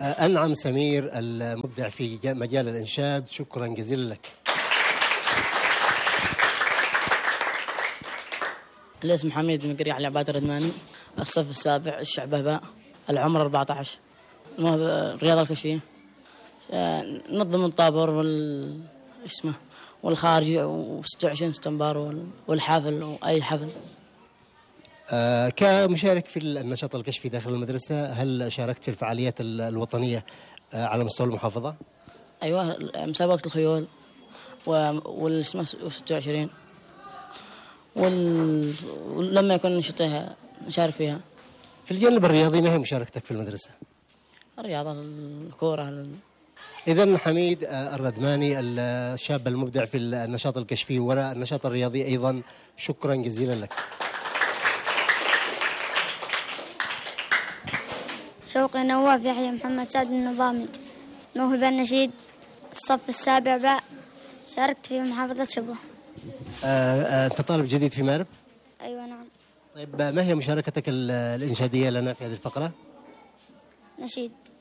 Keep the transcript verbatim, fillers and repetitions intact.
أنعم سمير المبدع في مجال الإنشاد، شكرا جزيلا لك. الاسم حميد بن قريع العباد الردماني، الصف السابع، الشعبة باء، العمر أربعة عشر، الرياضة الكشفية، نظم الطابور وال اسمه والخارجي وستة وعشرين سبتمبر والحفل وأي حفل. آه كمشارك في النشاط الكشفي داخل المدرسة، هل شاركت في الفعاليات الوطنية آه على مستوى المحافظة؟ أيوة، مسابقة الخيول والاسمه ستة وعشرين، وال... ولما يكون نشاطها نشارك فيها. في الجانب الرياضي ما هي مشاركتك في المدرسة؟ الرياضة، الكورة. إذن حميد الردماني الشاب المبدع في النشاط الكشفي والنشاط الرياضي أيضا، شكرا جزيلا لك. شوقي نواف يحيى محمد سعد النظامي، موهبة النشيد، الصف السابع باء، شاركت في محافظة شبوة. أنت طالب جديد في مأرب؟ أيوة نعم. طيب ما هي مشاركتك الإنشادية لنا في هذه الفقرة؟ نشيد.